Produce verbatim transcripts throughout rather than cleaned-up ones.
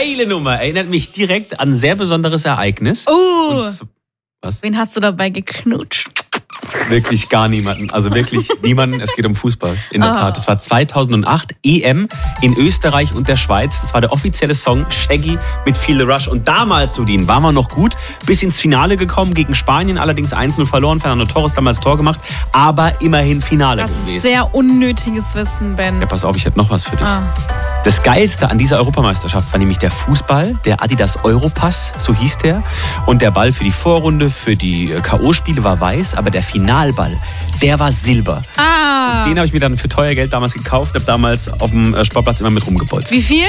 Geile Nummer. Erinnert mich direkt an ein sehr besonderes Ereignis. Uh, Und, was? Wen hast du dabei geknutscht? Wirklich gar niemanden. Also wirklich niemanden. Es geht um Fußball. In der Ah. Tat. Das war zweitausendacht E M in Österreich und der Schweiz. Das war der offizielle Song Shaggy mit Feel the Rush. Und damals, Sudin, waren wir noch gut. Bis ins Finale gekommen gegen Spanien. Allerdings eins null verloren. Fernando Torres damals Tor gemacht. Aber immerhin Finale Das gewesen. ist sehr unnötiges Wissen, Ben. Ja, pass auf, ich hätte noch was für dich. Ah. Das Geilste an dieser Europameisterschaft war nämlich der Fußball, der Adidas Europass, so hieß der. Und der Ball für die Vorrunde, für die K O-Spiele war weiß, aber der Finalball, der war silber. Ah. Den habe ich mir dann für teuer Geld damals gekauft, habe damals auf dem Sportplatz immer mit rumgebolzt. Wie viel?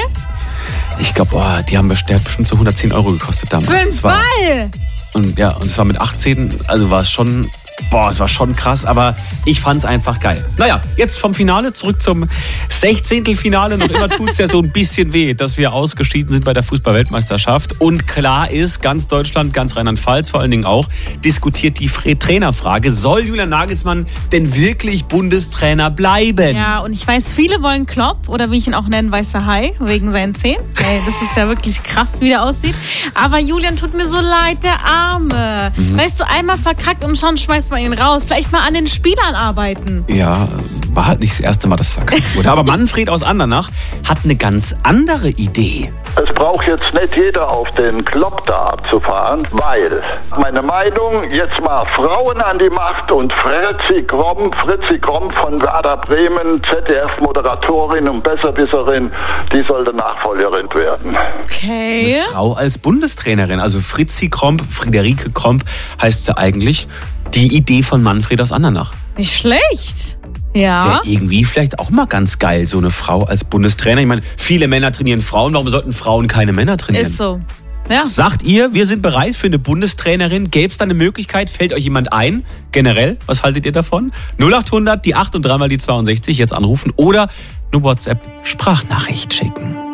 Ich glaube, oh, die haben bestimmt, bestimmt so hundertzehn Euro gekostet damals. Für einen Das war, Ball! und ja, und es war mit achtzehn, also war es schon, boah, es war schon krass, aber ich fand es einfach geil. Naja, jetzt vom Finale zurück zum Sechzehntelfinale. Noch immer tut es ja so ein bisschen weh, dass wir ausgeschieden sind bei der Fußball-Weltmeisterschaft. Und klar ist, ganz Deutschland, ganz Rheinland-Pfalz vor allen Dingen auch, diskutiert die Trainerfrage. Soll Julian Nagelsmann denn wirklich Bundestrainer bleiben? Ja, und ich weiß, viele wollen Klopp, oder wie ich ihn auch nennen, Weißer Hai, wegen seinen Zähnen. Ey, das ist ja wirklich krass, wie der aussieht. Aber Julian, tut mir so leid, der Arme. Mhm. Weißt du, einmal verkackt und schon schmeißt man ihn raus. Vielleicht mal an den Spielern arbeiten. Ja, war halt nicht das erste Mal, dass verkackt wurde. Aber Manfred aus Andernach hat eine ganz andere Idee. Es braucht jetzt nicht jeder auf den Klopp da abzufahren, weil, meine Meinung, jetzt mal Frauen an die Macht und Fritzi Kromm, Fritzi Kromm von Werder Bremen, Z D F-Moderatorin und Besserwisserin, die sollte Nachfolgerin werden. Okay. Eine Frau als Bundestrainerin, also Fritzi Kromp, Friederike Kromp heißt sie eigentlich, die Idee von Manfred aus Andernach. Nicht schlecht. Ja. Wäre irgendwie vielleicht auch mal ganz geil, so eine Frau als Bundestrainer. Ich meine, viele Männer trainieren Frauen, warum sollten Frauen keine Männer trainieren? Ist so. Ja. Sagt ihr, wir sind bereit für eine Bundestrainerin? Gäbe es da eine Möglichkeit? Fällt euch jemand ein? Generell, was haltet ihr davon? null acht hundert, die acht und dreimal die zweiundsechzig, jetzt anrufen oder eine WhatsApp-Sprachnachricht schicken.